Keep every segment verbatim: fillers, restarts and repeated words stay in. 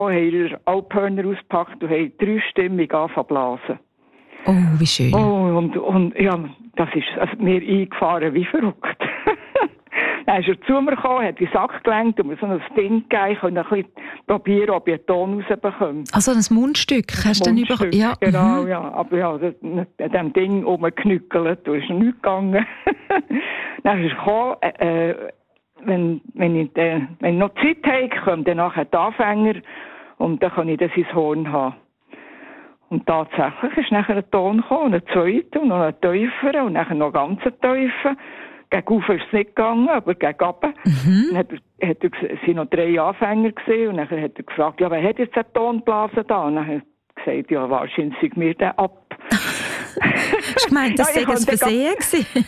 haben ihre Alphörner ausgepackt und haben dreistimmig angefangen zu blasen. Oh, wie schön. Oh, und, und ja, das ist also mir eingefahren wie verrückt. Dann ist er zu mir gekommen, hat den Sack gelenkt und mir so ein Ding gegeben. Ich konnte ein bisschen probieren, ob ich einen Ton rausbekomme. Also ein Mundstück hast du dann über... Ja. Genau, Mhm. ja. Aber ja, an diesem Ding rumgeknückelt, da ist er nicht gegangen. Dann ist er gekommen, äh, wenn, wenn, ich, äh, wenn ich noch Zeit habe, kommt dann nachher die Anfänger und dann kann ich das ins Horn haben. Und tatsächlich ist nachher ein Ton gekommen, ein zweiter und noch ein tiefer und nachher noch ganz ein tiefer. Gegen rauf ist es nicht gegangen, aber gegen runter. Mhm. Dann hat er, hat er, es waren noch drei Anfänger gewesen, und dann hat er gefragt, ja, wer hat jetzt einen Ton geblasen da? Und dann hat er gesagt, ja, wahrscheinlich sind wir den ab. Hast du gemeint, das sei ja, ein Versehen gewesen?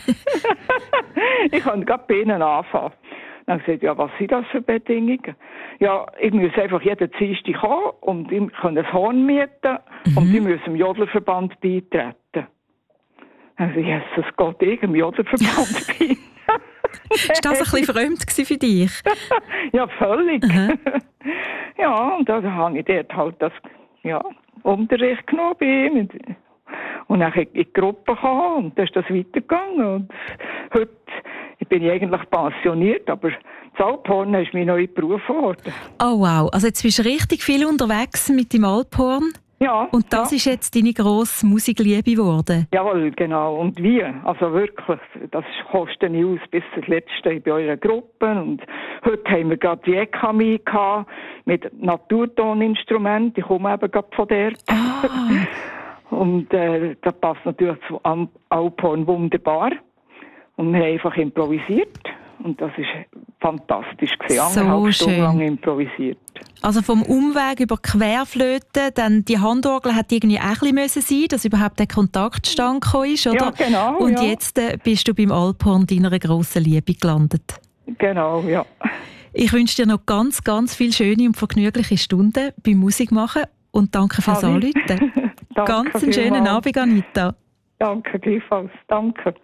Ich konnte gerade bei ihnen anfangen. Dann habe ich gesagt, ja, was sind das für Bedingungen? Ja, ich muss einfach jeden Dienstag kommen und ich kann ein Horn mieten mhm. und ich muss dem Jodlerverband beitreten. Also, Jesus Gott, ich im Jodlerverband bei. Ist das ein bisschen fremd gewesen für dich? Ja, völlig. Mhm. Ja, und dann habe ich dort halt das, ja, Unterricht genommen bei ihm. Und dann in die Gruppe gekommen und dann ist das weitergegangen. Und heute bin ich eigentlich pensioniert, aber das Alphorn ist mein neuer Beruf geworden. Oh wow, also jetzt bist du richtig viel unterwegs mit dem Alphorn. Ja. Und das ja. ist jetzt deine grosse Musikliebe geworden? Jawohl, genau. Und wie? Also wirklich, das kostet nicht aus bis das Letzte bei eurer Gruppe. Und heute haben wir gerade die E K M I gehabt mit Naturtoninstrumenten. Ich komme eben gerade von dort. Ah. Und äh, das passt natürlich zu Alphorn wunderbar. Und wir haben einfach improvisiert. Und das war fantastisch gewesen. So Anderthalb Stunden schön. lang improvisiert. Also vom Umweg über Querflöte, dann die Handorgel hat irgendwie auch ein bisschen sein müssen, dass überhaupt der Kontakt zustande gekommen ist, oder? Ja, genau. Und ja. jetzt äh, bist du beim Alphorn deiner grossen Liebe gelandet. Genau, ja. Ich wünsche dir noch ganz, ganz viele schöne und vergnügliche Stunden beim Musikmachen und danke fürs Anrufen. Ganz einen schönen Abend, Anita. Danke, gleichfalls. Danke.